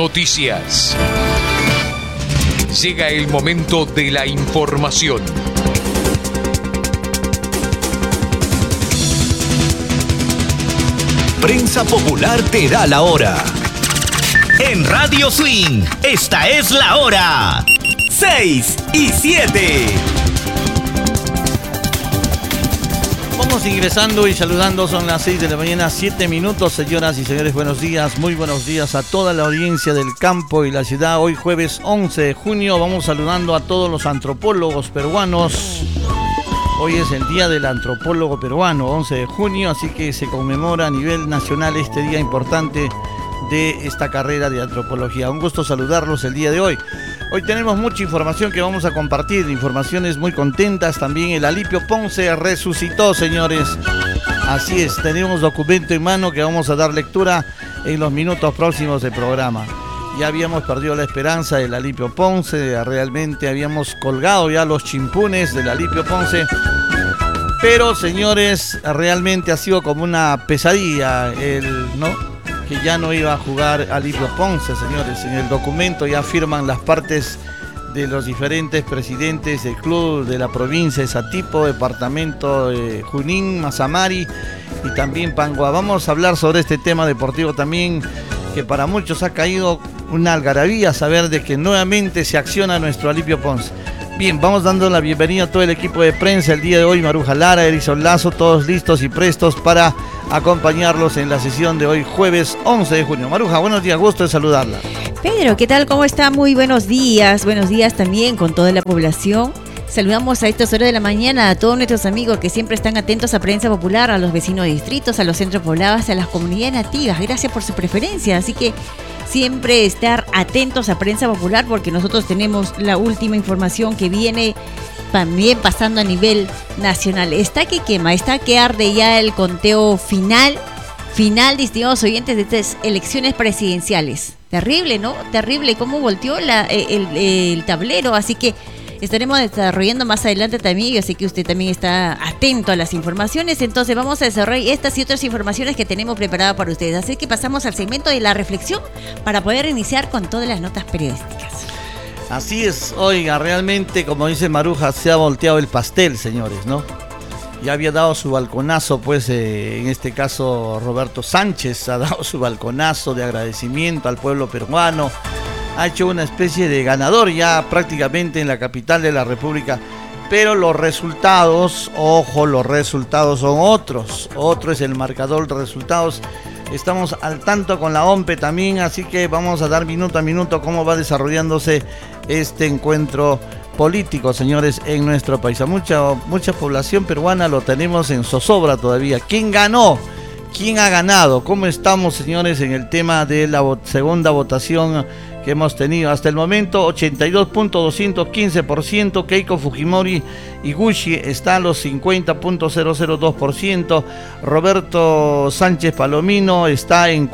noticias. Llega el momento de la información. Prensa Popular te da la hora. En Radio Swing, esta es la hora. 6:07. Vamos ingresando y saludando, son las 6 de la mañana, 7 minutos, señoras y señores, buenos días, muy buenos días a toda la audiencia del campo y la ciudad. Hoy jueves 11 de junio, vamos saludando a todos los antropólogos peruanos. Hoy es el Día del Antropólogo Peruano, 11 de junio, así que se conmemora a nivel nacional este día importante de esta carrera de antropología. Un gusto saludarlos el día de hoy. Hoy tenemos mucha información que vamos a compartir, informaciones muy contentas. También el Alipio Ponce resucitó, señores. Así es, tenemos documento en mano que vamos a dar lectura en los minutos próximos del programa. Ya habíamos perdido la esperanza del Alipio Ponce, realmente habíamos colgado ya los chimpunes del Alipio Ponce. Pero, señores, realmente ha sido como una pesadilla que ya no iba a jugar Alipio Ponce, señores. En el documento ya firman las partes de los diferentes presidentes del club de la provincia de Satipo, departamento de Junín, Mazamari y también Pangua. Vamos a hablar sobre este tema deportivo también, que para muchos ha caído una algarabía saber de que nuevamente se acciona nuestro Alipio Ponce. Bien, vamos dando la bienvenida a todo el equipo de prensa el día de hoy. Maruja Lara, Erison Lazo, todos listos y prestos para acompañarlos en la sesión de hoy, jueves 11 de junio. Maruja, buenos días, gusto de saludarla. Pedro, ¿qué tal? ¿Cómo está? Muy buenos días también con toda la población. Saludamos a estas horas de la mañana a todos nuestros amigos que siempre están atentos a Prensa Popular, a los vecinos de distritos, a los centros poblados, a las comunidades nativas. Gracias por su preferencia, así que siempre estar atentos a Prensa Popular porque nosotros tenemos la última información que viene también pasando a nivel nacional. Está que quema, está que arde ya el conteo final, distinguidos oyentes, de estas elecciones presidenciales. Terrible, ¿no? Terrible cómo volteó el tablero, así que estaremos desarrollando más adelante también. Yo sé que usted también está atento a las informaciones, entonces vamos a desarrollar estas y otras informaciones que tenemos preparadas para ustedes. Así que pasamos al segmento de la reflexión para poder iniciar con todas las notas periodísticas. Así es, oiga, realmente, como dice Maruja, se ha volteado el pastel, señores, ¿no? Ya había dado su balconazo, pues, en este caso Roberto Sánchez ha dado su balconazo de agradecimiento al pueblo peruano. Ha hecho una especie de ganador ya prácticamente en la capital de la República. Pero los resultados, ojo, los resultados son otros. Otro es el marcador de resultados. Estamos al tanto con la OMPE también, así que vamos a dar minuto a minuto cómo va desarrollándose este encuentro político, señores, en nuestro país. A mucha población peruana lo tenemos en zozobra todavía. ¿Quién ganó? ¿Quién ha ganado? ¿Cómo estamos, señores, en el tema de la segunda votación que hemos tenido? Hasta el momento, 82.215%. Keiko Fujimori Iguchi está a los 50.002%. Roberto Sánchez Palomino está en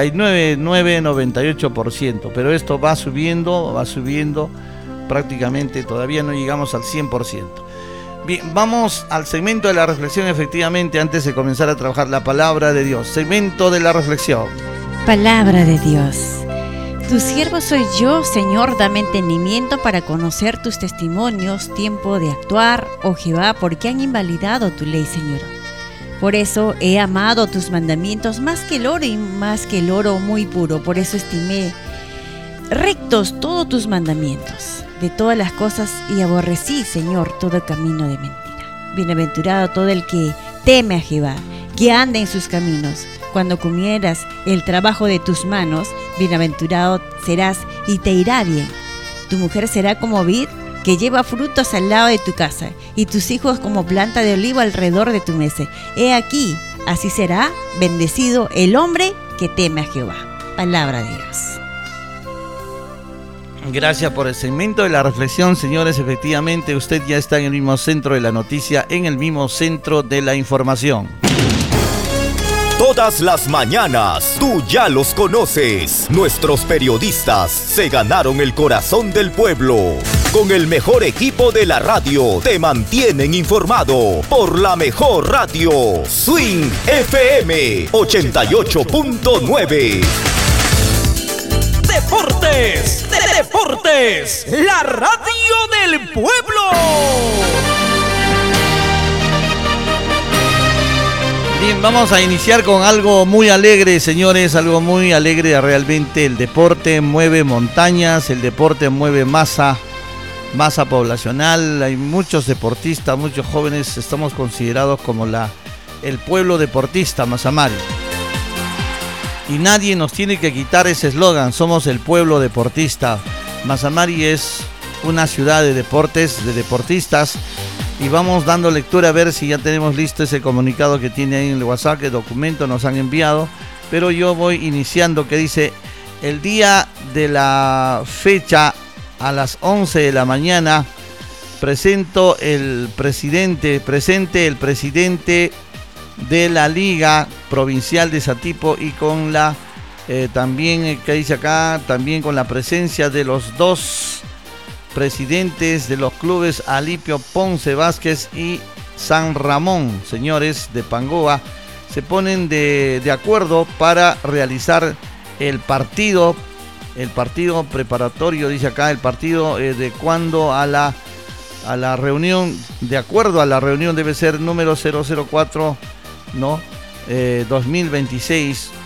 49.998%. Pero esto va subiendo prácticamente. Todavía no llegamos al 100%. Bien, vamos al segmento de la reflexión, efectivamente, antes de comenzar a trabajar la palabra de Dios. Segmento de la reflexión. Palabra de Dios. Tu siervo soy yo, Señor, dame entendimiento para conocer tus testimonios, tiempo de actuar, oh Jehová, porque han invalidado tu ley, Señor. Por eso he amado tus mandamientos más que el oro y más que el oro muy puro. Por eso estimé rectos todos tus mandamientos de todas las cosas y aborrecí, Señor, todo camino de mentira. Bienaventurado todo el que teme a Jehová, que anda en sus caminos. Cuando comieras el trabajo de tus manos, bienaventurado serás y te irá bien. Tu mujer será como vid que lleva frutos al lado de tu casa, y tus hijos como planta de olivo alrededor de tu mesa. He aquí, así será bendecido el hombre que teme a Jehová. Palabra de Dios. Gracias por el segmento de la reflexión, señores. Efectivamente, usted ya está en el mismo centro de la noticia, en el mismo centro de la información. Todas las mañanas, tú ya los conoces. Nuestros periodistas se ganaron el corazón del pueblo. Con el mejor equipo de la radio, te mantienen informado por la mejor radio. Swing FM 88.9. Deportes, la radio del pueblo. Bien, vamos a iniciar con algo muy alegre, señores, algo muy alegre. Realmente el deporte mueve montañas, el deporte mueve masa poblacional. Hay muchos deportistas, muchos jóvenes, estamos considerados como el pueblo deportista, Mazamari. Y nadie nos tiene que quitar ese eslogan, somos el pueblo deportista. Mazamari es una ciudad de deportes, de deportistas. Y vamos dando lectura a ver si ya tenemos listo ese comunicado que tiene ahí en el WhatsApp, qué documento nos han enviado. Pero yo voy iniciando, que dice: el día de la fecha a las 11 de la mañana presente el presidente de la Liga Provincial de Satipo, y con la también, que dice acá, también con la presencia de los dos presidentes de los clubes Alipio Ponce Vázquez y San Ramón, señores de Pangoa, se ponen de acuerdo para realizar el partido preparatorio, dice acá, el partido de cuando a la reunión, de acuerdo a la reunión, debe ser número 004, ¿no? 2026.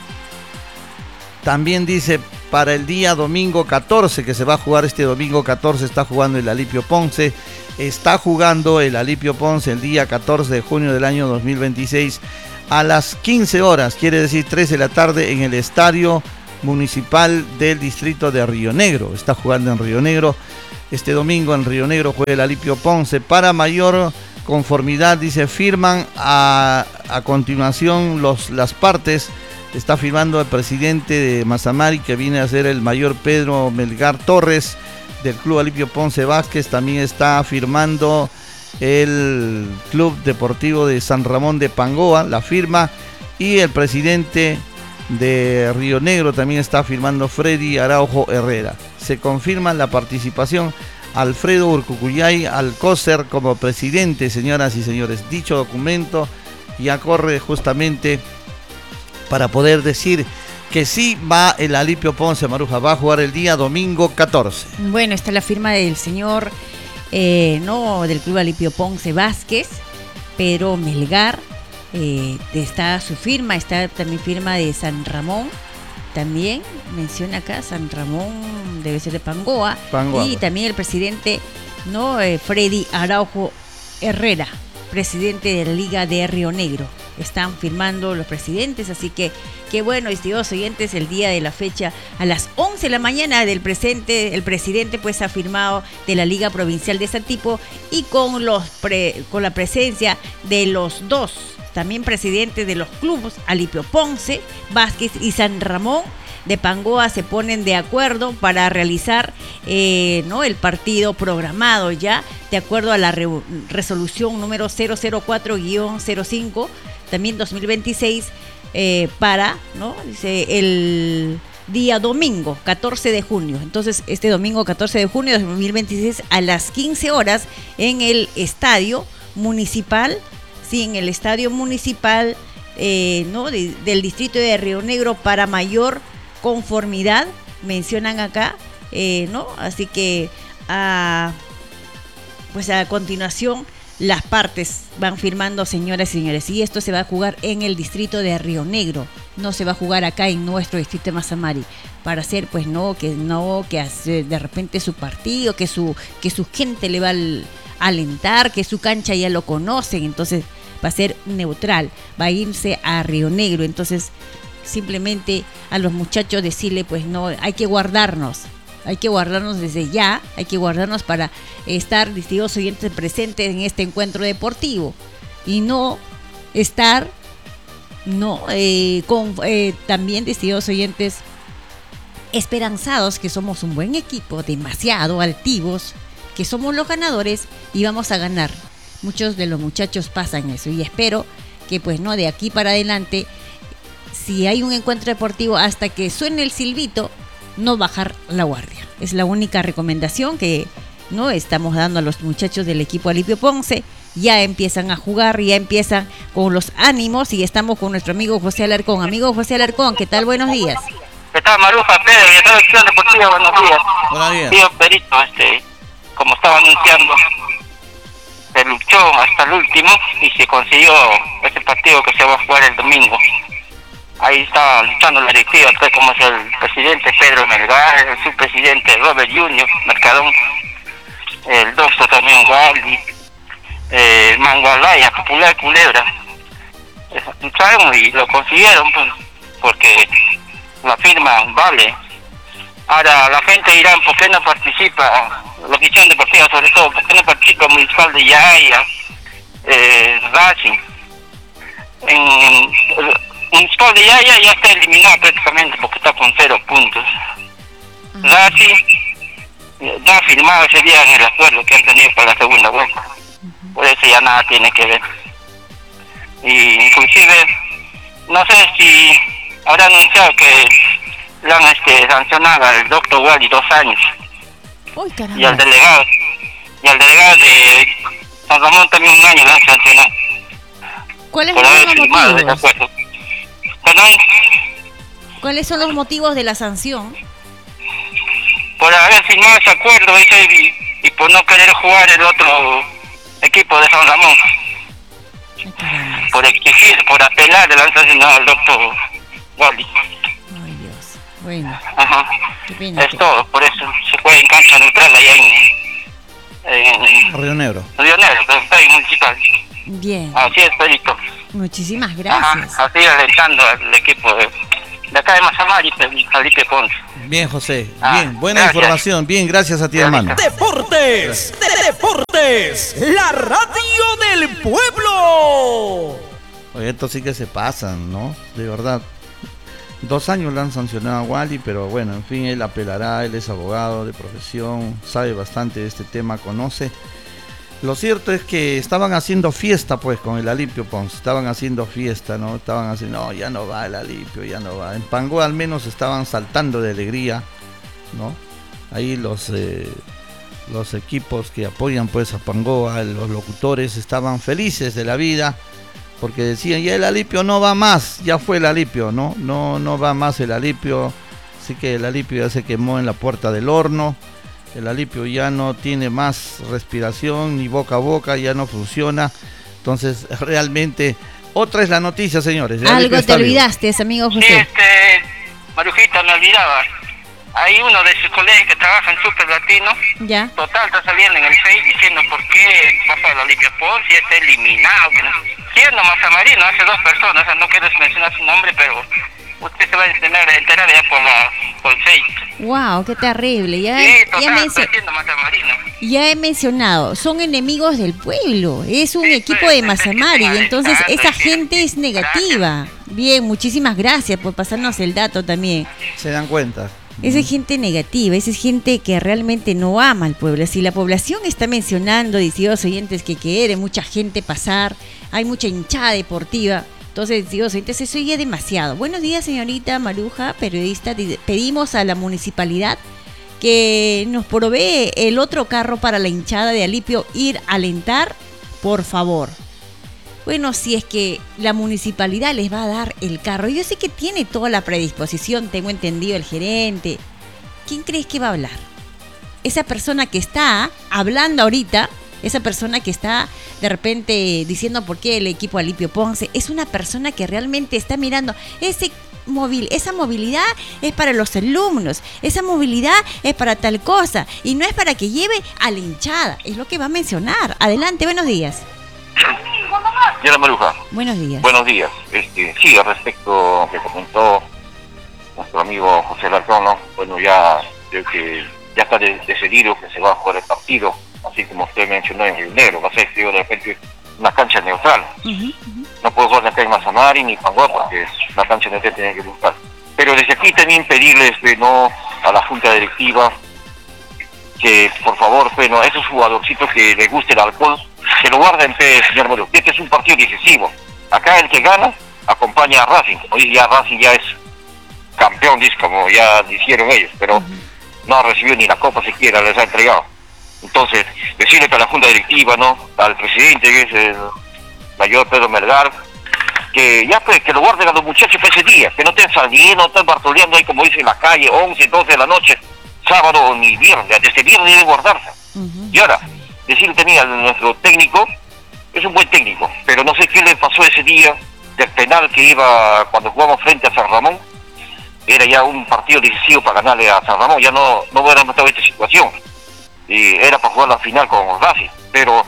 También dice para el día domingo 14, que se va a jugar este domingo 14, está jugando el Alipio Ponce. Está jugando el Alipio Ponce el día 14 de junio del año 2026 a las 15 horas, quiere decir 3 de la tarde, en el Estadio Municipal del Distrito de Río Negro. Está jugando en Río Negro. Este domingo en Río Negro juega el Alipio Ponce. Para mayor conformidad, dice, firman a continuación las partes. Está firmando el presidente de Mazamari, que viene a ser el mayor Pedro Melgar Torres, del Club Alipio Ponce Vázquez. También está firmando el Club Deportivo de San Ramón de Pangoa, la firma. Y el presidente de Río Negro también está firmando, Freddy Araujo Herrera. Se confirma la participación Alfredo Urcucuyay Alcócer como presidente, señoras y señores. Dicho documento ya corre justamente para poder decir que sí va el Alipio Ponce, Maruja, va a jugar el día domingo 14. Bueno, está la firma del señor, del Club Alipio Ponce Vázquez, Pedro Melgar, está su firma, está también firma de San Ramón, también menciona acá, San Ramón debe ser de Pangoa, y también el presidente, Freddy Araujo Herrera, presidente de la Liga de Río Negro. Están firmando los presidentes, así que qué bueno, estimados oyentes, el día de la fecha a las 11 de la mañana el presidente pues ha firmado de la Liga Provincial de Satipo, y con la presencia de los dos también presidentes de los clubes Alipio Ponce Vázquez y San Ramón de Pangoa se ponen de acuerdo para realizar el partido programado ya de acuerdo a la resolución número 004-05 también 2026 dice el día domingo 14 de junio. Entonces este domingo 14 de junio de 2026 a las 15 horas en el estadio municipal, del distrito de Río Negro, para mayor conformidad, mencionan acá, así que a continuación las partes van firmando, señoras y señores, y esto se va a jugar en el distrito de Río Negro, no se va a jugar acá en nuestro distrito de Mazamari, para hacer que hace de repente su partido, que su gente le va a alentar, que su cancha ya lo conocen, entonces va a ser neutral, va a irse a Río Negro. Entonces simplemente a los muchachos decirle, pues hay que guardarnos desde ya, hay que guardarnos para estar, distinguidos oyentes, presentes en este encuentro deportivo, y no estar también, distinguidos oyentes, esperanzados que somos un buen equipo, demasiado altivos, que somos los ganadores y vamos a ganar. Muchos de los muchachos pasan eso, y espero que de aquí para adelante, si hay un encuentro deportivo, hasta que suene el silbito, no bajar la guardia. Es la única recomendación que estamos dando a los muchachos del equipo Alipio Ponce. Ya empiezan a jugar, ya empiezan con los ánimos, y estamos con nuestro amigo José Alarcón. Amigo José Alarcón, ¿qué tal? Buenos días. ¿Qué ¿Qué tal, Maruja, Pedro, y toda la acción deportiva? Buenos días. Buenos días. Tío Perito, como estaba anunciando, se luchó hasta el último y se consiguió ese partido que se va a jugar el domingo. Ahí está luchando la directiva, como es el presidente Pedro Melgar, el subpresidente Robert Junior Mercadón, el doctor también Wally, Mangualaya, Popular Culebra. Lucharon y lo consiguieron, pues, porque la firma vale. Ahora la gente dirá, ¿por qué no participa? La gestión deportiva sobre todo, ¿por qué no participa el Municipal de Yaya, Racing? El Municipal de Yaya ya está eliminado prácticamente porque está con 0 puntos. Racing ya ha firmado ese día en el acuerdo que han tenido para la segunda vuelta. Por eso ya nada tiene que ver. Y inclusive, no sé si habrá anunciado que le han sancionado al doctor Wally 2 años. Uy, caramba. Y al delegado de San Ramón también 1 año le han sancionado. ¿Cuáles Por son haber los firmado ese motivos? acuerdo. Perdón, ¿Cuáles son los motivos de la sanción? por haber firmado ese acuerdo, dice, y por no querer jugar el otro equipo de San Ramón. Ay, caramba. Por exigir, por apelar, le han sancionado al doctor Wally. Ay, Dios. Bueno, Ajá. qué pena. Es todo, por eso se juega en cancha neutral allá en Río Negro. Río Negro, pero está en municipal. Bien, Así es, Perito. muchísimas Ajá, gracias. así alentando al equipo de acá de Mazamar y Felipe Ponce. Bien, José. Ah, Bien, buena gracias. información. Bien, gracias a ti, hermano. Deportes, Deportes, la radio del pueblo. Oye, estos sí que se pasan, ¿no? De verdad. 2 años le han sancionado a Wally, pero bueno, en fin, él apelará, él es abogado de profesión, sabe bastante de este tema, conoce. Lo cierto es que estaban haciendo fiesta, pues, con el Alipio Ponce, estaban haciendo fiesta, ¿no? Estaban haciendo, no, ya no va el Alipio, ya no va. En Pangó al menos estaban saltando de alegría, ¿no? Ahí los equipos que apoyan, pues, a Pangoa, los locutores, estaban felices de la vida, porque decían, ya el Alipio no va más, ya fue el Alipio, ¿no? No va más el Alipio, así que el Alipio ya se quemó en la puerta del horno. El Alipio ya no tiene más respiración ni boca a boca, ya no funciona. Entonces, realmente, otra es la noticia, señores. El Alipio Algo te está vivo. olvidaste, amigo Sí, José. Marujita, me olvidaba. Hay uno de sus colegas que trabaja en Super Latino. Ya. Total, está saliendo en el Face diciendo por qué pasa la Liga Ponce y está eliminado. Siendo Mazamarino, hace 2 personas, o sea, no quiero mencionar su nombre, pero usted se va a enterar ya por el Face. Wow, qué terrible. Ya, Sí, ya, total, está siendo Mazamarino. ya he mencionado, son enemigos del pueblo. Es un Sí, equipo pues, de Mazamari, está entonces alentando, esa sí. gente es negativa. Bien, muchísimas gracias por pasarnos el dato también. Se dan cuenta. Esa es gente negativa, esa es gente que realmente no ama al pueblo. Si la población está mencionando, distintos oyentes, que quiere mucha gente pasar, hay mucha hinchada deportiva, entonces, distintos oyentes, eso ya es demasiado. Buenos días, señorita Maruja, periodista. Pedimos a la municipalidad que nos provee el otro carro para la hinchada de Alipio ir a alentar, por favor. Bueno, si es que la municipalidad les va a dar el carro, yo sé que tiene toda la predisposición, tengo entendido, el gerente. ¿Quién crees que va a hablar? Esa persona que está hablando ahorita, esa persona que está de repente diciendo por qué el equipo Alipio Ponce, es una persona que realmente está mirando esa movilidad es para los alumnos, esa movilidad es para tal cosa y no es para que lleve a la hinchada, es lo que va a mencionar. Adelante, buenos días. Señora Maruja, Buenos días. buenos días. Sí, al respecto que comentó nuestro amigo José Larcón, ¿no? Bueno, ya creo que ya está decidido que se va a jugar el partido, así como usted mencionó en el negro, va a ser de repente una cancha neutral. No puedo jugar acá en Mazamari ni Panguá porque es una cancha neutral, tienen que buscar. Pero desde aquí también pedirles, no, a la junta directiva que por favor, bueno, a esos jugadorcitos que les guste el alcohol, que lo guarden, señor Maruja. Este es un partido decisivo. Acá el que gana acompaña a Racing. Hoy ya Racing ya es campeón, como ya dijeron ellos, pero no ha recibido ni la copa siquiera, les ha entregado. Entonces, decirle que a la junta directiva, ¿no? Al presidente, que es el mayor Pedro Melgar, que ya pues que lo guarden a los muchachos para ese día, que no estén saliendo, no estén bartoleando ahí como dicen en la calle, 11, 12 de la noche, sábado ni viernes, desde viernes debe guardarse. Y ahora, decirle también a nuestro técnico, es un buen técnico, pero no sé qué le pasó ese día del penal que iba cuando jugamos frente a San Ramón. Era ya un partido decisivo para ganarle a San Ramón, ya no hubiera matado esta situación. Y era para jugar la final con Racing, pero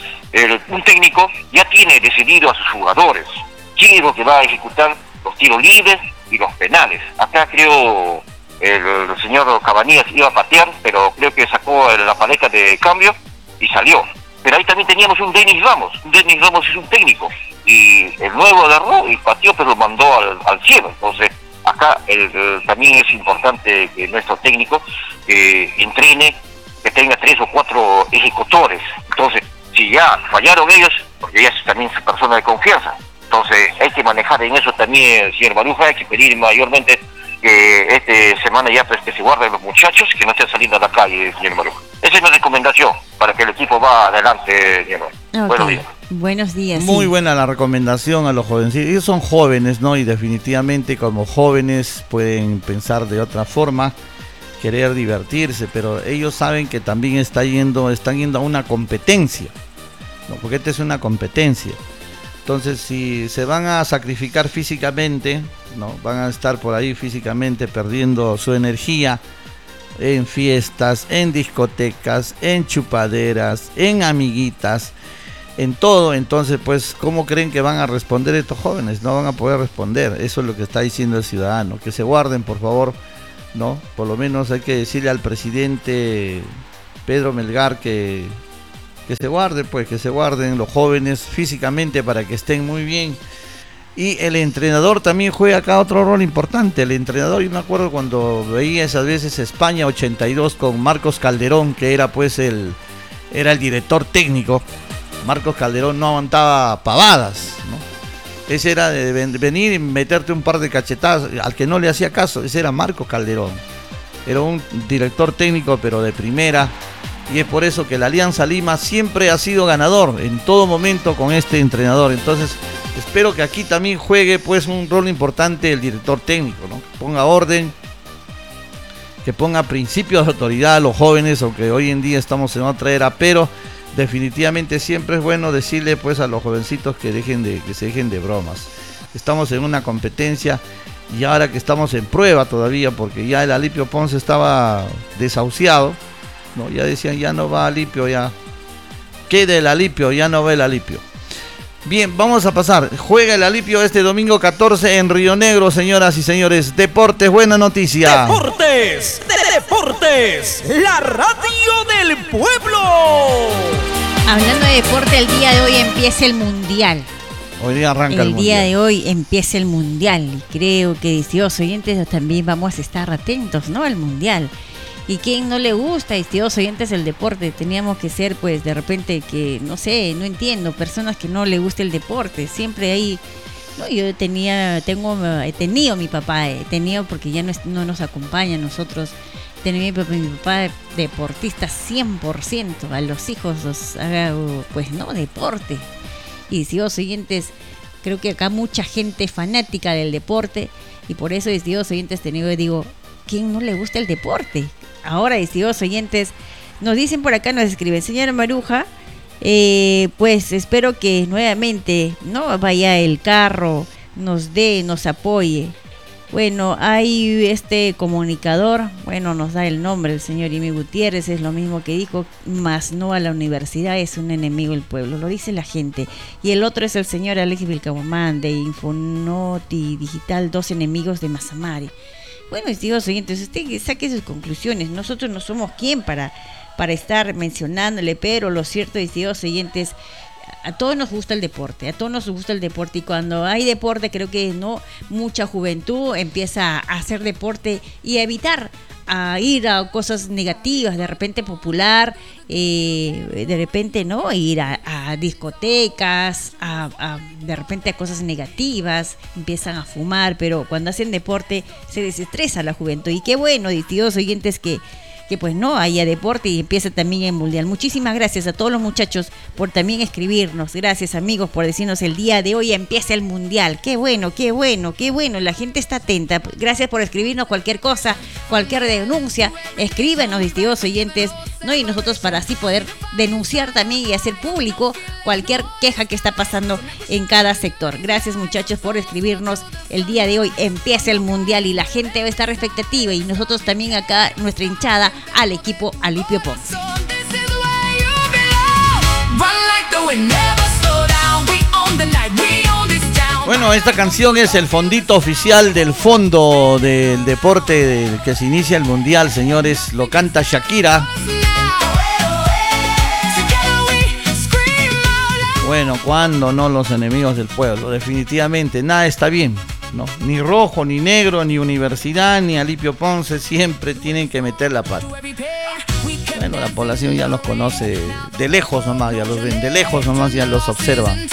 un técnico ya tiene decidido a sus jugadores quién es lo que va a ejecutar los tiros libres y los penales. Acá creo el señor Cabanillas iba a patear, pero creo que sacó la paleta de cambio y salió. Pero ahí también teníamos un Denis Ramos. Denis Ramos es un técnico y el nuevo agarró y pateó, pero lo mandó al cielo. Entonces acá también es importante que nuestro técnico entrene, que tenga 3 o 4 ejecutores. Entonces, si ya fallaron ellos, porque ya es también su persona de confianza, entonces hay que manejar en eso también, señor Baruja, hay que pedir mayormente que esta semana ya pues que se guarden los muchachos, que no estén saliendo a la calle, señor Baruja. Esa es una recomendación para que el equipo va adelante, señor. Okay. Buenos días. Buenos días. Muy sí. buena la recomendación a los jóvenes. Ellos son jóvenes, ¿no? Y definitivamente como jóvenes pueden pensar de otra forma, querer divertirse, pero ellos saben que también están yendo a una competencia, ¿no? Porque esta es una competencia. Entonces, si se van a sacrificar físicamente, ¿no? Van a estar por ahí físicamente perdiendo su energía en fiestas, en discotecas, en chupaderas, en amiguitas, en todo. Entonces, pues, ¿cómo creen que van a responder estos jóvenes? No van a poder responder. Eso es lo que está diciendo el ciudadano. Que se guarden, por favor, ¿no? Por lo menos hay que decirle al presidente Pedro Melgar que se guarde, pues, que se guarden los jóvenes físicamente para que estén muy bien. Y el entrenador también juega acá otro rol importante. El entrenador, yo me acuerdo cuando veía esas veces España 82 con Marcos Calderón, que era pues era el director técnico. Marcos Calderón no aguantaba pavadas, ¿no? Ese era de venir y meterte un par de cachetadas al que no le hacía caso. Ese era Marcos Calderón. Era un director técnico pero de primera. Y es por eso que la Alianza Lima siempre ha sido ganador en todo momento con este entrenador. Entonces espero que aquí también juegue pues un rol importante el director técnico, ¿no? Que ponga orden, que ponga principios de autoridad a los jóvenes, aunque hoy en día estamos en otra era, pero definitivamente siempre es bueno decirle pues a los jovencitos que se dejen de bromas. Estamos en una competencia y ahora que estamos en prueba todavía, porque ya el Alipio Ponce estaba desahuciado, no, ya decían ya no va Alipio, ya queda el Alipio, ya no va el Alipio. Bien, vamos a pasar. Juega el Alipio este domingo 14 en Río Negro, señoras y señores. Deportes, buena noticia. Deportes, la radio del pueblo. Hablando de deporte, el día de hoy empieza el Mundial. Hoy día arranca el Mundial. El día de hoy empieza el Mundial y creo que, estimados oyentes, también vamos a estar atentos, ¿no? Al Mundial. ¿Y quién no le gusta, estimados oyentes, el deporte? Teníamos que ser, pues, de repente que, no sé, no entiendo, personas que no le gusta el deporte. Siempre hay, no, yo he tenido mi papá, porque ya no nos acompaña a nosotros. Tenía mi papá deportista 100%, a los hijos los haga, pues, no, deporte. Y, estimados oyentes, creo que acá mucha gente fanática del deporte y por eso, estimados oyentes, digo, ¿quién no le gusta el deporte? Ahora, estimados oyentes, nos dicen por acá, nos escriben, señora Maruja, pues espero que nuevamente no vaya el carro, nos apoye. Bueno, hay este comunicador, bueno, nos da el nombre, el señor Imi Gutiérrez, es lo mismo que dijo, más no a la universidad, es un enemigo del pueblo, lo dice la gente. Y el otro es el señor Alexis Vilcabomán, de Infonoti Digital, 2 enemigos de Mazamari. Bueno, estimados oyentes, usted saque sus conclusiones. Nosotros no somos quien para estar mencionándole, pero lo cierto, estimados oyentes, a todos nos gusta el deporte, y cuando hay deporte creo que no mucha juventud empieza a hacer deporte y a evitar a ir a cosas negativas, de repente popular, de repente no ir a discotecas, de repente a cosas negativas, empiezan a fumar, pero cuando hacen deporte se desestresa la juventud. Y qué bueno, estimados oyentes, que que pues no haya deporte y empiece también el mundial. Muchísimas gracias a todos los muchachos por también escribirnos. Gracias, amigos, por decirnos el día de hoy empieza el mundial. Qué bueno, qué bueno, qué bueno. La gente está atenta. Gracias por escribirnos cualquier cosa, cualquier denuncia. Escríbenos, distinguidos oyentes, ¿no? Y nosotros para así poder denunciar también y hacer público cualquier queja que está pasando en cada sector. Gracias, muchachos, por escribirnos el día de hoy. Empieza el mundial y la gente va a estar expectativa, y nosotros también acá, nuestra hinchada al equipo Alipio Ponce. Bueno, esta canción es el fondito oficial del fondo del deporte del que se inicia el mundial, señores. Lo canta Shakira. Bueno, ¿cuándo no los enemigos del pueblo? Definitivamente nada está bien, ¿no? Ni rojo, ni negro, ni universidad, ni Alipio Ponce, siempre tienen que meter la pata. Bueno, la población ya los conoce de lejos nomás, ya los ven, de lejos nomás ya los observan.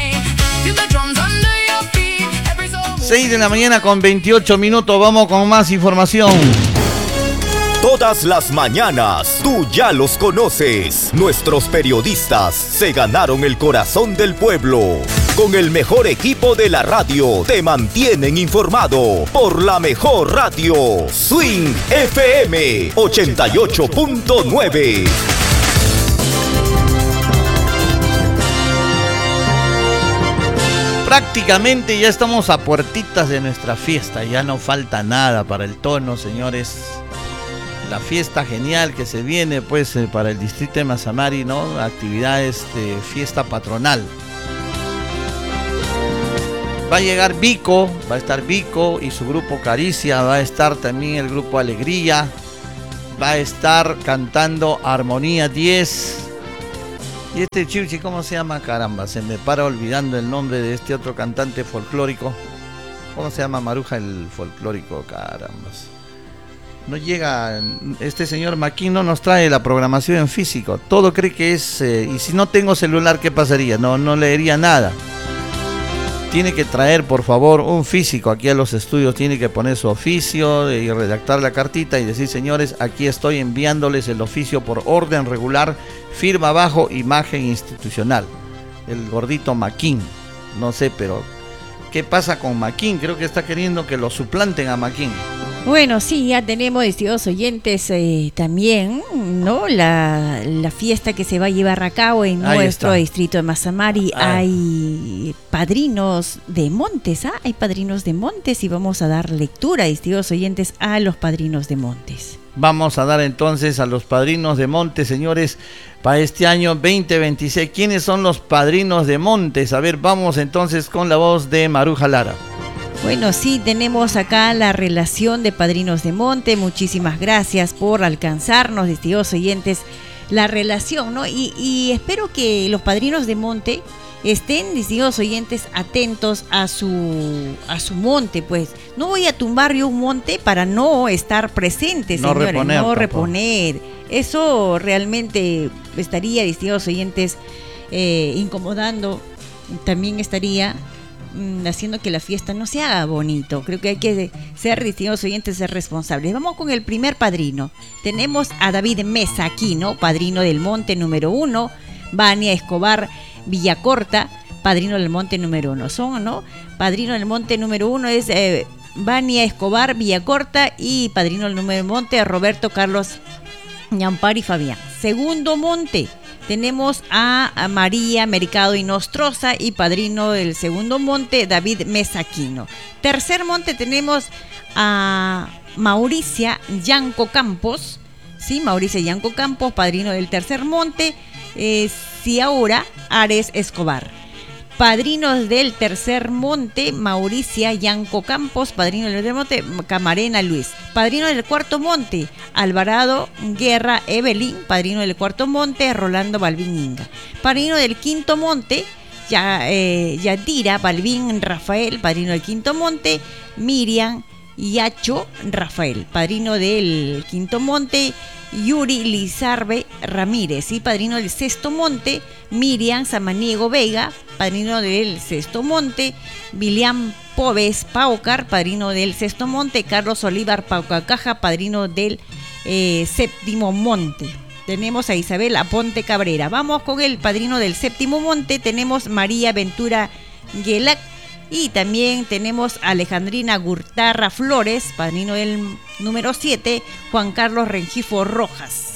6 de la mañana con 28 minutos, vamos con más información. Todas las mañanas, tú ya los conoces. Nuestros periodistas se ganaron el corazón del pueblo. Con el mejor equipo de la radio, te mantienen informado por la mejor radio. Swing FM 88.9. Prácticamente ya estamos a puertitas de nuestra fiesta, ya no falta nada para el tono, señores. La fiesta genial que se viene pues para el distrito de Mazamari, ¿no? Actividades de fiesta patronal. Va a llegar Vico, va a estar Vico y su grupo Caricia, va a estar también el grupo Alegría, va a estar cantando Armonía 10. Y este chichi, ¿cómo se llama? Caramba, se me para olvidando el nombre de este otro cantante folclórico. ¿Cómo se llama, Maruja, el folclórico? Caramba. No llega, este señor Maquín no nos trae la programación en físico. Todo cree que es, y si no tengo celular, ¿qué pasaría? No leería nada. Tiene que traer, por favor, un físico aquí a los estudios. Tiene que poner su oficio y redactar la cartita y decir: señores, aquí estoy enviándoles el oficio por orden regular, firma abajo, imagen institucional. El gordito Maquín, no sé, pero ¿qué pasa con Maquín? Creo que está queriendo que lo suplanten a Maquín. Bueno, sí, ya tenemos, distinguidos oyentes, también, ¿no? La fiesta que se va a llevar a cabo en nuestro distrito de Mazamari. Hay padrinos de montes, hay padrinos de montes, y vamos a dar lectura, distinguidos oyentes, a los padrinos de montes. Vamos a dar entonces a los padrinos de montes, señores, para este año 2026. ¿Quiénes son los padrinos de montes? A ver, vamos entonces con la voz de Maruja Lara. Bueno, sí, tenemos acá la relación de padrinos de monte. Muchísimas gracias por alcanzarnos, distinguidos oyentes, la relación, ¿no? Y espero que los padrinos de monte estén, distinguidos oyentes, atentos a su monte, pues. No voy a tumbar yo un monte para no estar presente, señores, no reponer. Eso realmente estaría, distinguidos oyentes, incomodando. También estaría haciendo que la fiesta no se haga bonito. Creo que hay que ser, distinguidos oyentes, ser responsables. Vamos con el primer padrino. Tenemos a David Mesa aquí, ¿no? Padrino del monte número 1. Vania Escobar Villacorta, padrino del monte número 1. Son, ¿no? Padrino del monte número 1 es Vania Escobar Villacorta, y padrino del número monte Roberto Carlos Ñampari Fabián. Segundo monte, tenemos a María Mercado y Nostroza, y padrino del segundo monte David Mesaquino. Tercer monte tenemos a Mauricia Yanco Campos, ¿sí? Mauricia Yanco Campos, padrino del tercer monte. Ciaura Ares Escobar. Padrinos del tercer monte, Mauricia Yanco Campos. Padrino del tercer monte, Camarena Luis. Padrino del cuarto monte, Alvarado Guerra Evelyn. Padrino del cuarto monte, Rolando Balvin Inga. Padrino del quinto monte, Yadira Balvin Rafael. Padrino del quinto monte, Miriam Yacho Rafael. Padrino del quinto monte, Yuri Lizarbe Ramírez. Y padrino del sexto monte, Miriam Samaniego Vega. Padrino del sexto monte, William Pobes Paucar. Padrino del sexto monte, Carlos Olivar Paucacaja. Padrino del Séptimo Monte. Tenemos a Isabel Aponte Cabrera. Vamos con el padrino del Séptimo Monte. Tenemos María Ventura Guelac. Y también tenemos a Alejandrina Gurtarra Flores, padrino del número 7, Juan Carlos Rengifo Rojas.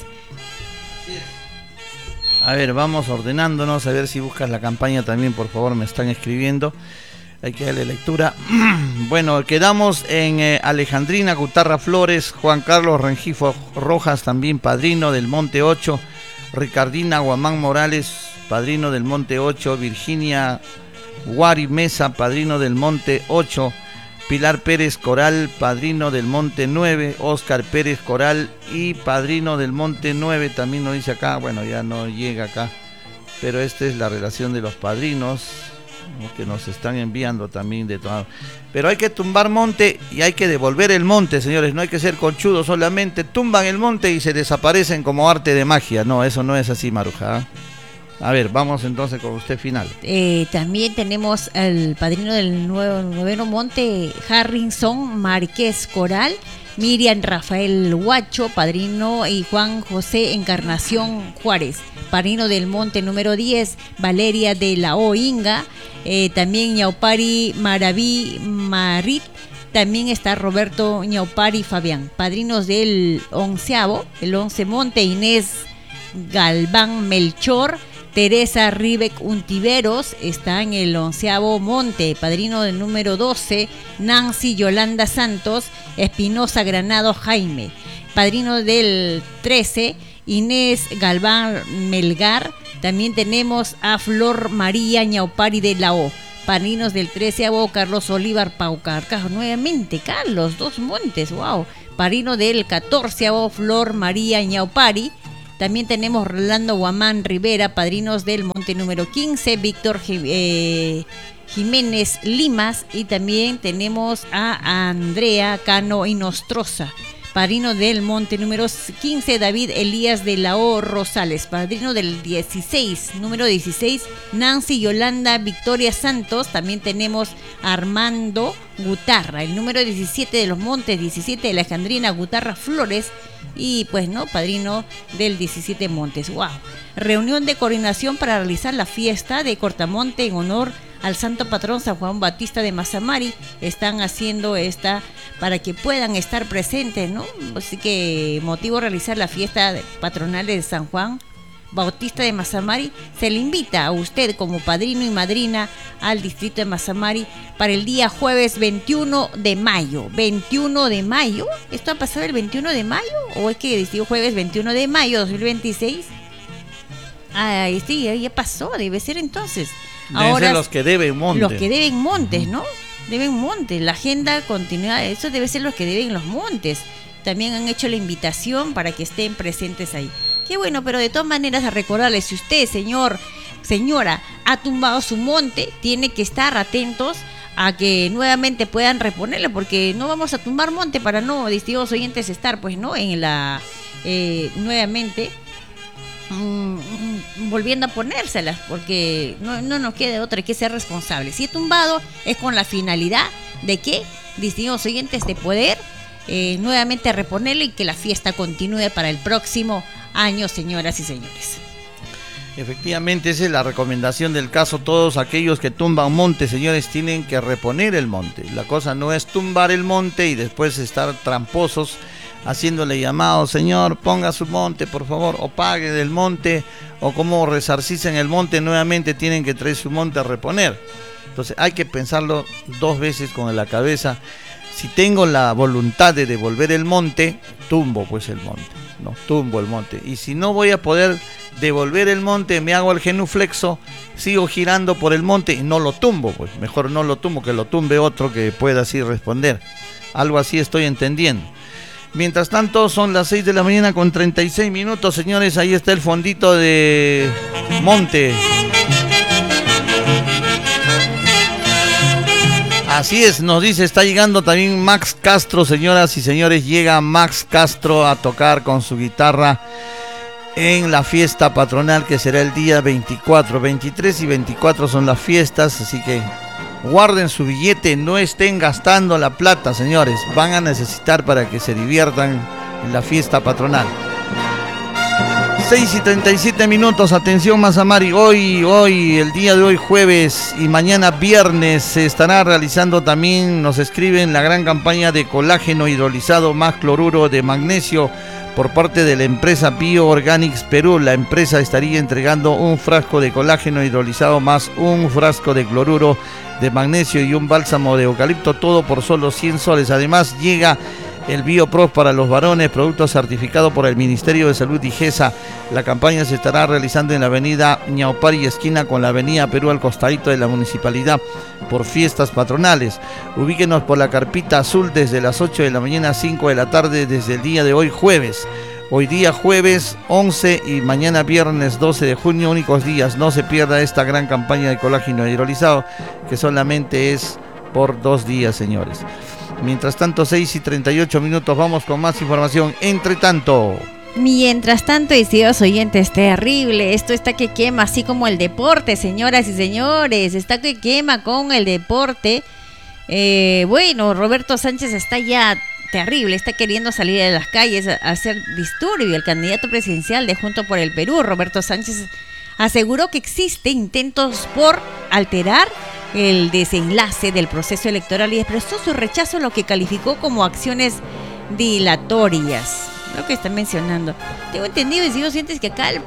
A ver, vamos ordenándonos, a ver si buscas la campaña también, por favor, me están escribiendo. Hay que darle lectura. Bueno, quedamos en Alejandrina Gurtarra Flores, Juan Carlos Rengifo Rojas, también padrino del Monte 8, Ricardina Guamán Morales, padrino del Monte 8, Virginia Guari Mesa, padrino del Monte 8, Pilar Pérez Coral, padrino del Monte 9, Óscar Pérez Coral y padrino del Monte 9, también nos dice acá, bueno, ya no llega acá, pero esta es la relación de los padrinos que nos están enviando también de todo. Pero hay que tumbar monte y hay que devolver el monte, señores, no hay que ser conchudos solamente, tumban el monte y se desaparecen como arte de magia, no, eso no es así, Maruja. A ver, vamos entonces con usted final. También tenemos al padrino del noveno monte, Harrison Márquez Coral, Miriam Rafael Huacho, padrino, y Juan José Encarnación Juárez, padrino del monte número 10, Valeria de la Oinga, también Ñaupari Maraví Marit, también está Roberto Ñaupari Fabián, padrinos del 11avo, el 11 monte, Inés Galván Melchor, Teresa Ribeck Untiveros está en el 11avo monte, padrino del número 12, Nancy Yolanda Santos, Espinosa Granado Jaime, padrino del 13, Inés Galván Melgar, también tenemos a Flor María Ñaupari de la O, padrinos del 13avo, Carlos Olivar Paucarcajo, nuevamente Carlos, 2 montes, wow, padrino del 14avo, Flor María Ñaupari. También tenemos Rolando Guamán Rivera, padrinos del monte número 15, Víctor Jiménez Limas, y también tenemos a Andrea Cano Inostroza, padrino del monte número 15, David Elías de la O Rosales, padrino del 16, número 16, Nancy Yolanda Victoria Santos. También tenemos a Armando Gutarra, el número 17 de los montes, 17 de Alejandrina Gutarra Flores, y pues no, padrino del 17 montes. Wow. Reunión de coordinación para realizar la fiesta de Cortamonte en honor al santo patrón San Juan Bautista de Mazamari. Están haciendo esta para que puedan estar presentes, ¿no? Así que motivo realizar la fiesta patronal de San Juan Bautista de Mazamari. Se le invita a usted como padrino y madrina al distrito de Mazamari para el día jueves 21 de mayo. 21 de mayo, ¿esto ha pasado el 21 de mayo? ¿O es que digo jueves 21 de mayo 2026? Ah, sí, ya pasó, debe ser entonces. Ahora los que deben montes. Los que deben montes, ¿no? Deben montes, la agenda continúa, eso debe ser los que deben los montes. También han hecho la invitación para que estén presentes ahí. Qué bueno, pero de todas maneras a recordarles, si usted, señora, ha tumbado su monte, tiene que estar atentos a que nuevamente puedan reponerlo, porque no vamos a tumbar monte para no, distinguidos oyentes, estar pues no en la nuevamente volviendo a ponérselas, porque no nos queda otra, hay que ser responsables. Si he tumbado es con la finalidad de que, distinguidos oyentes, de poder nuevamente reponerlo y que la fiesta continúe para el próximo año, señoras y señores. Efectivamente, esa es la recomendación del caso. Todos aquellos que tumban monte, señores, tienen que reponer el monte. La cosa no es tumbar el monte y después estar tramposos haciéndole llamado, señor, ponga su monte, por favor, o pague del monte, o como resarcirse en el monte, nuevamente tienen que traer su monte a reponer. Entonces hay que pensarlo 2 veces con la cabeza. Si tengo la voluntad de devolver el monte, tumbo pues el monte, no, tumbo el monte. Y si no voy a poder devolver el monte, me hago el genuflexo, sigo girando por el monte y no lo tumbo, pues mejor no lo tumbo, que lo tumbe otro que pueda así responder. Algo así estoy entendiendo. Mientras tanto, son las 6 de la mañana con 36 minutos, señores. Ahí está el fondito de monte. Así es, nos dice, está llegando también Max Castro, señoras y señores. Llega Max Castro a tocar con su guitarra en la fiesta patronal, que será el día 24. 23 y 24 son las fiestas, así que guarden su billete, no estén gastando la plata, señores. Van a necesitar para que se diviertan en la fiesta patronal. 6:37, atención Mazamari, hoy, el día de hoy jueves y mañana viernes se estará realizando también, nos escriben, la gran campaña de colágeno hidrolizado más cloruro de magnesio por parte de la empresa BioOrganics Perú. La empresa estaría entregando un frasco de colágeno hidrolizado más un frasco de cloruro de magnesio y un bálsamo de eucalipto, todo por solo 100 soles. Además llega el BioPro para los varones, producto certificado por el Ministerio de Salud y GESA. La campaña se estará realizando en la avenida Ñaupari, esquina con la avenida Perú, al costadito de la municipalidad, por fiestas patronales. Ubíquenos por la carpita azul desde las 8 de la mañana a 5 de la tarde desde el día de hoy jueves. Hoy día jueves 11 y mañana viernes 12 de junio, únicos días. No se pierda esta gran campaña de colágeno hidrolizado, que solamente es por 2 días, señores. Mientras tanto, 6:38, vamos con más información. Mientras tanto, estimados oyentes, terrible. Esto está que quema, así como el deporte, señoras y señores. Está que quema con el deporte. Bueno, Roberto Sánchez está ya terrible. Está queriendo salir a las calles a hacer disturbio. El candidato presidencial de Juntos por el Perú, Roberto Sánchez, aseguró que existen intentos por alterar el desenlace del proceso electoral y expresó su rechazo a lo que calificó como acciones dilatorias. Lo que está mencionando. Tengo entendido, estimados oyentes, que acá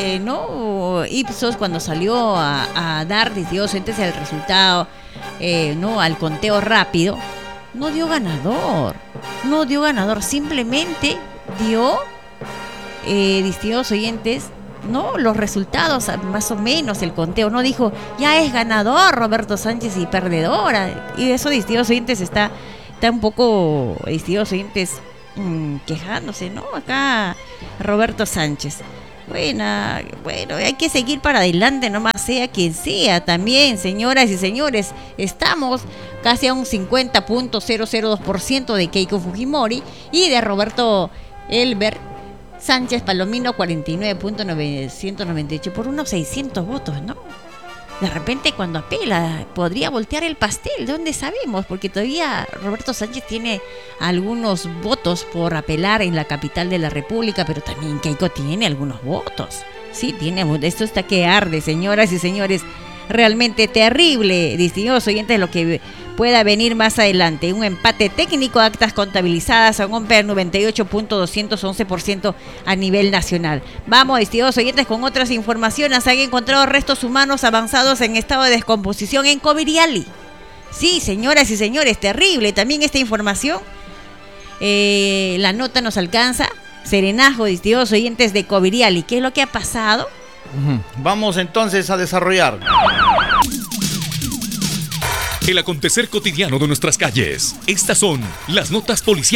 Ipsos, cuando salió a dar, estimados oyentes, el resultado, al conteo rápido, no dio ganador, simplemente dio, estimados oyentes, los resultados, más o menos el conteo, no dijo ya es ganador Roberto Sánchez y perdedora. Y eso, estimados oyentes, está un poco, estimados oyentes, quejándose, acá Roberto Sánchez. Bueno, hay que seguir para adelante, nomás sea quien sea. También, señoras y señores, estamos casi a un 50.002% de Keiko Fujimori y de Roberto Elber Sánchez Palomino 49.998 por unos 600 votos, ¿no? De repente cuando apela podría voltear el pastel, ¿de dónde sabemos? Porque todavía Roberto Sánchez tiene algunos votos por apelar en la capital de la República, pero también Keiko tiene algunos votos. Sí, tiene, esto está que arde, señoras y señores. Realmente terrible, distinguidos oyentes, lo que pueda venir más adelante. Un empate técnico, actas contabilizadas a un 98.211% a nivel nacional. Vamos, distinguidos oyentes, con otras informaciones. Han encontrado restos humanos avanzados en estado de descomposición en Coviriali. Sí, señoras y señores, terrible también esta información. La nota nos alcanza. Serenazgo, distinguidos oyentes, de Coviriali. ¿Qué es lo que ha pasado? Vamos entonces a desarrollar el acontecer cotidiano de nuestras calles. Estas son las notas policiales.